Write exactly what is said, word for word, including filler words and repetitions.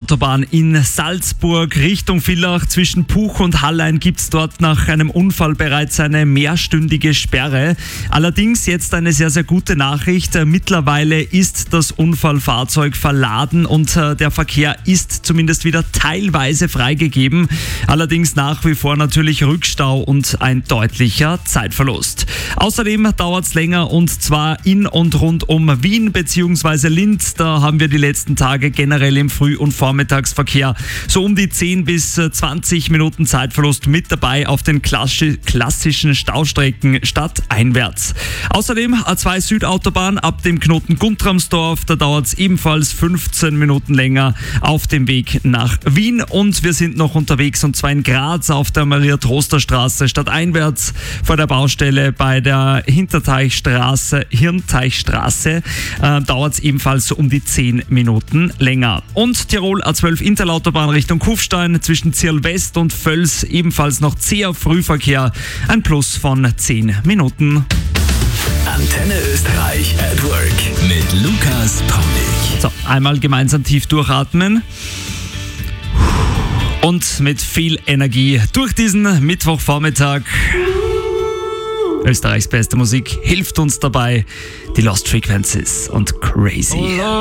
Südautobahn in Salzburg Richtung Villach. Zwischen Puch und Hallein gibt es dort nach einem Unfall bereits eine mehrstündige Sperre. Allerdings jetzt eine sehr, sehr gute Nachricht. Mittlerweile ist das Unfallfahrzeug verladen und der Verkehr ist zumindest wieder teilweise freigegeben. Allerdings nach wie vor natürlich Rückstau und ein deutlicher Zeitverlust. Außerdem dauert es länger und zwar in und rund um Wien bzw. Linz. Da haben wir die letzten Tage generell im Früh- und Vormittagsverkehr so um die zehn bis zwanzig Minuten Zeitverlust mit dabei auf den klassischen Staustrecken stadteinwärts. Außerdem A zwei Südautobahn ab dem Knoten Guntramsdorf, da dauert es ebenfalls fünfzehn Minuten länger auf dem Weg nach Wien und wir sind noch unterwegs und zwar in Graz auf der Maria-Troster-Straße stadteinwärts vor der Baustelle bei der Hinterteichstraße, Hirnteichstraße äh, dauert es ebenfalls so um die zehn Minuten länger. Und Tirol A zwölf Interlautobahn Richtung Kufstein zwischen Zirl West und Völs ebenfalls noch zäher Frühverkehr, ein Plus von zehn Minuten. Antenne Österreich at Work mit Lukas Paulig. So, einmal gemeinsam tief durchatmen. Und mit viel Energie durch diesen Mittwochvormittag. Österreichs beste Musik hilft uns dabei. Die Lost Frequencies und Crazy.